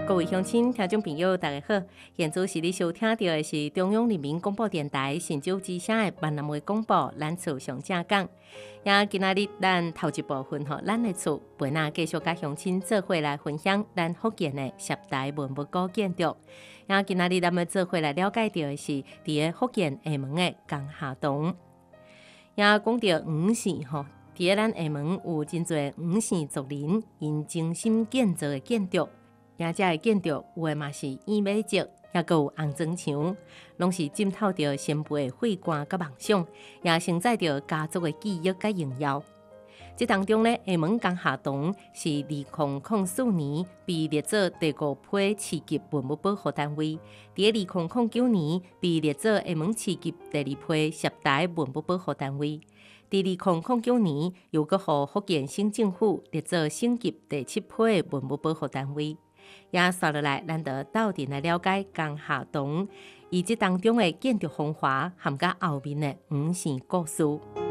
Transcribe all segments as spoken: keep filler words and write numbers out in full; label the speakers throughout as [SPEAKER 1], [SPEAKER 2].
[SPEAKER 1] 各位乡亲、听众朋友，大家好！现在是你收听到的是中央人民广播电台新竹之声的闽南话广播，咱厝上正讲。也今仔日咱头一部分吼，咱的厝陪咱继续甲乡亲做伙来分享咱福建的摄台文物古建筑。也今仔日咱们做伙来了解到的是，伫个福建厦门的江夏洞。也讲到黄姓吼，伫个咱厦门有真侪黄姓族人因精心建造的建筑。也遮的建筑有诶嘛是燕尾石，也阁有红砖墙，拢是浸透着先辈的血汗甲梦想，也承载着家族的记忆甲荣耀。这当中呢，厦门江夏洞是二零零四年被列做第五批市级文物保护单位，伫个二零零九年被列做厦门市级第二批摄台文物保护单位，伫二零零九年又阁互福建省政府列做省级第七批的文物保护单位。也刷落来，咱就斗阵来了解江夏洞，以及当中的建筑风华，含甲后面的黄姓故事。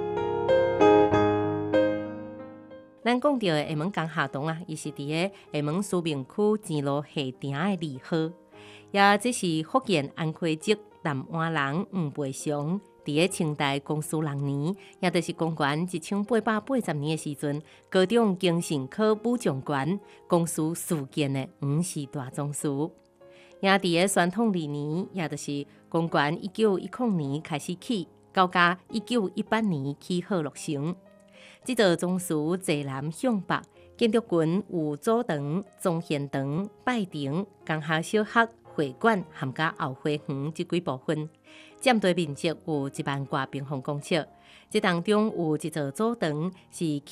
[SPEAKER 1] 咱讲到的厦门江夏洞啊，伊是伫个厦门苏明区前路下町的二号，也这是福建安溪籍南湾人黄培祥。伫个清代光绪六年，也就是公元一千八百八十年的时阵，高中经成考武将官，光绪四建的黄氏大宗祠。也伫个宣统二年，也就是公元一九一零年开始起，到甲一九一八年起好落成。这座宗祠坐南向北，建筑群有祖堂、宗贤堂、拜亭、江夏小学、会馆含甲后花园这几部分。占地面积有一万多平方公尺，这当中有一座祖堂是